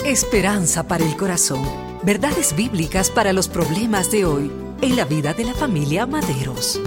Esperanza para el corazón. Verdades bíblicas para los problemas de hoy en la vida de la familia Maderos.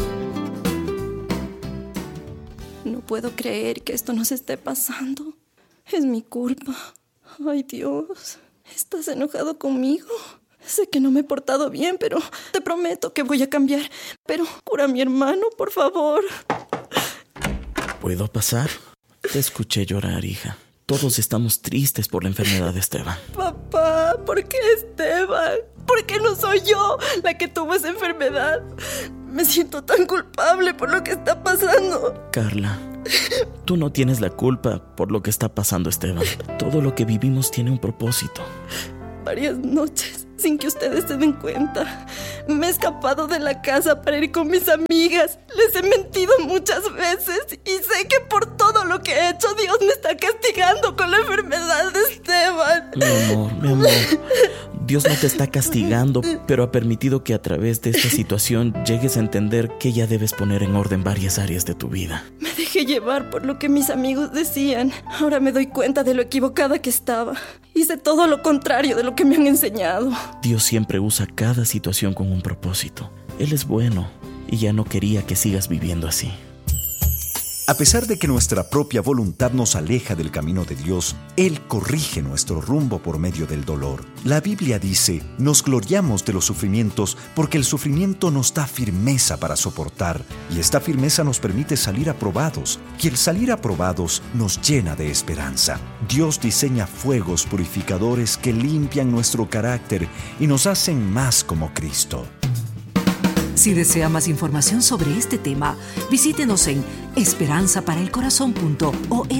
No puedo creer que esto nos esté pasando. Es mi culpa. Ay, Dios. ¿Estás enojado conmigo? Sé que no me he portado bien, pero te prometo que voy a cambiar. Pero cura a mi hermano, por favor. ¿Puedo pasar? Te escuché llorar, hija. Todos estamos tristes por la enfermedad de Esteban. Papá, ¿por qué Esteban? ¿Por qué no soy yo la que tuvo esa enfermedad? Me siento tan culpable por lo que está pasando. Carla, tú no tienes la culpa por lo que está pasando, Esteban. Todo lo que vivimos tiene un propósito. Varias noches, sin que ustedes se den cuenta, me he escapado de la casa para ir con mis amigas. Les he mentido muchas veces y sé que por todo lo que he hecho, Dios me está castigando con la enfermedad de Esteban. Mi amor, Dios no te está castigando, pero ha permitido que a través de esta situación llegues a entender que ya debes poner en orden varias áreas de tu vida. Me dejé llevar por lo que mis amigos decían. Ahora me doy cuenta de lo equivocada que estaba. Hice todo lo contrario de lo que me han enseñado. Dios siempre usa cada situación con un propósito. Él es bueno y ya no quería que sigas viviendo así. A pesar de que nuestra propia voluntad nos aleja del camino de Dios, Él corrige nuestro rumbo por medio del dolor. La Biblia dice, nos gloriamos de los sufrimientos porque el sufrimiento nos da firmeza para soportar y esta firmeza nos permite salir aprobados y el salir aprobados nos llena de esperanza. Dios diseña fuegos purificadores que limpian nuestro carácter y nos hacen más como Cristo. Si desea más información sobre este tema, visítenos en esperanzaparaelcorazon.org.